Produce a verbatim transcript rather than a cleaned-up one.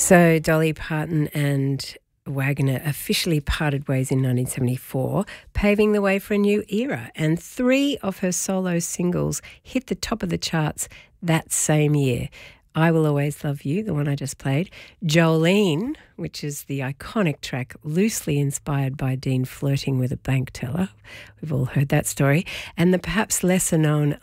So Dolly Parton and Wagner officially parted ways in nineteen seventy-four, paving the way for a new era. And three of her solo singles hit the top of the charts that same year. I Will Always Love You, the one I just played. Jolene, which is the iconic track loosely inspired by Dean flirting with a bank teller. We've all heard that story. And the perhaps lesser known